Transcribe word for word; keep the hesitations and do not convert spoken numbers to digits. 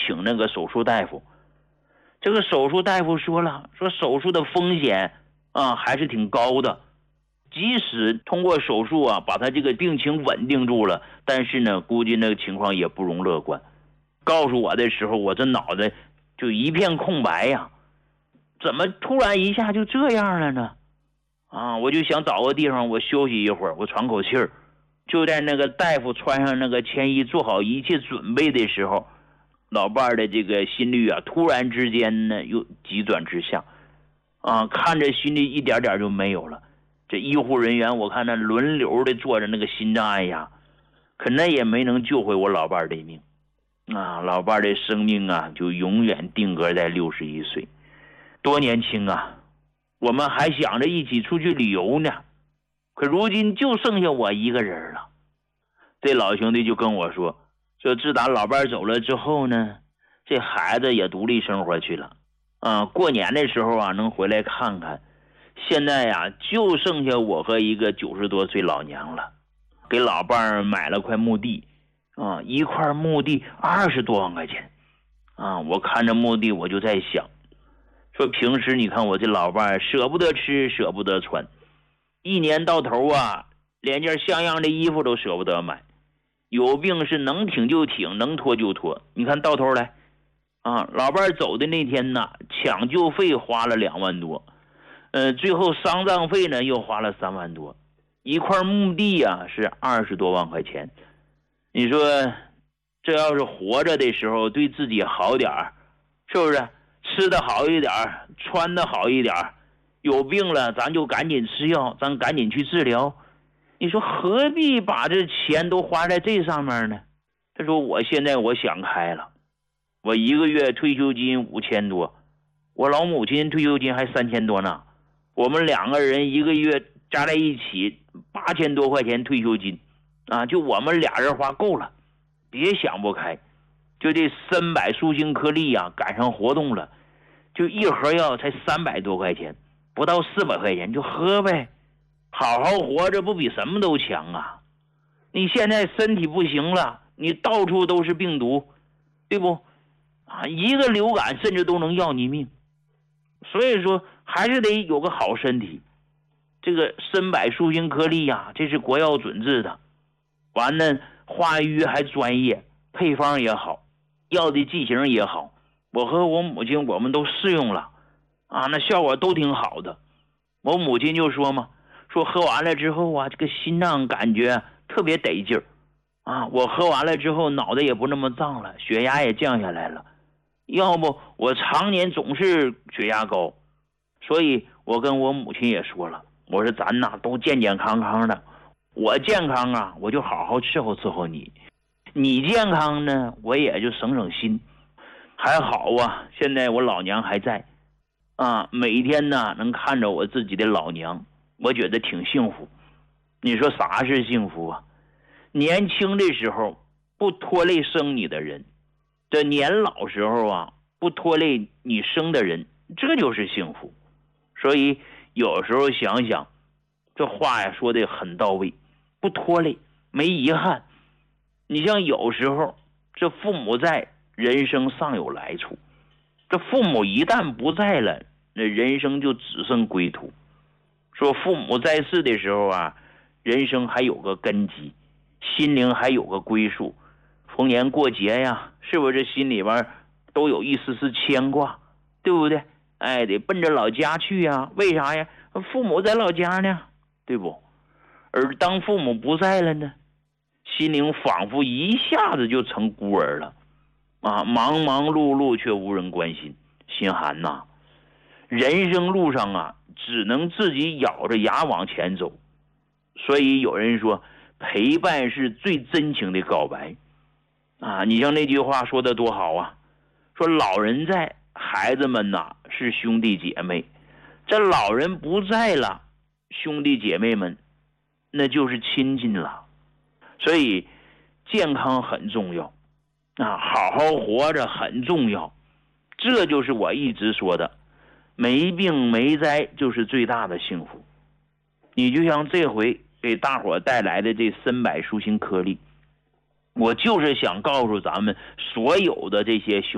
请那个手术大夫。这个手术大夫说了，说手术的风险啊还是挺高的，即使通过手术啊把他这个病情稳定住了，但是呢估计那个情况也不容乐观。告诉我的时候，我这脑袋就一片空白呀，怎么突然一下就这样了呢？啊，我就想找个地方我休息一会儿，我喘口气儿。就在那个大夫穿上那个铅衣，做好一切准备的时候，老伴儿的这个心率啊，突然之间呢又急转直下，啊，看着心率一点点就没有了。这医护人员我看那轮流的做着那个心脏按压，可那也没能救回我老伴儿的命，啊，老伴儿的生命啊就永远定格在六十一岁，多年轻啊！我们还想着一起出去旅游呢，可如今就剩下我一个人了。这老兄弟就跟我说，说自打老伴走了之后呢，这孩子也独立生活去了，啊，过年的时候啊能回来看看。现在呀、啊，就剩下我和一个九十多岁老娘了。给老伴买了块墓地，啊，一块墓地二十多万块钱，啊，我看着墓地我就在想，说平时你看我这老伴舍不得吃，舍不得穿，一年到头啊，连件像样的衣服都舍不得买。有病是能挺就挺，能拖就拖。你看到头来，啊，老伴走的那天呢，抢救费花了两万多，呃，最后丧葬费呢又花了三万多，一块墓地啊是二十多万块钱。你说这要是活着的时候对自己好点儿，是不是？吃的好一点，穿的好一点，有病了咱就赶紧吃药，咱赶紧去治疗。你说何必把这钱都花在这上面呢？他说我现在我想开了，我一个月退休金五千多，我老母亲退休金还三千多呢，我们两个人一个月加在一起八千多块钱退休金啊，就我们俩人花够了，别想不开。就这三百舒心颗粒啊赶上活动了，就一盒药才三百多块钱，不到四百块钱就喝呗。好好活着不比什么都强啊！你现在身体不行了，你到处都是病毒，对不？啊，一个流感甚至都能要你命。所以说还是得有个好身体。这个参柏舒心颗粒啊，这是国药准制的，完了化瘀还专业，配方也好，药的剂型也好，我和我母亲我们都试用了啊，那效果都挺好的。我母亲就说嘛，说喝完了之后啊，这个心脏感觉特别得劲儿啊！我喝完了之后，脑袋也不那么胀了，血压也降下来了。要不我常年总是血压高，所以我跟我母亲也说了，我说咱呐都健健康康的，我健康啊，我就好好伺候伺候你；你健康呢，我也就省省心。还好啊，现在我老娘还在啊，每天呢能看着我自己的老娘。我觉得挺幸福。你说啥是幸福啊？年轻的时候不拖累生你的人，这年老时候啊不拖累你生的人，这就是幸福。所以有时候想想，这话呀说的很到位，不拖累，没遗憾。你像有时候这父母在，人生尚有来处，这父母一旦不在了，那人生就只剩归途。说父母在世的时候啊，人生还有个根基，心灵还有个归宿。逢年过节呀，是不是心里边都有一丝丝牵挂，对不对？哎，得奔着老家去呀。为啥呀？父母在老家呢，对不？而当父母不在了呢，心灵仿佛一下子就成孤儿了啊！忙忙碌碌却无人关心，心寒呐。人生路上啊，只能自己咬着牙往前走。所以有人说，陪伴是最真情的告白啊！你像那句话说的多好啊，说老人在，孩子们呐是兄弟姐妹，这老人不在了，兄弟姐妹们那就是亲近了。所以健康很重要啊，好好活着很重要。这就是我一直说的，没病没灾就是最大的幸福。你就像这回给大伙带来的这参柏舒心颗粒，我就是想告诉咱们所有的这些兄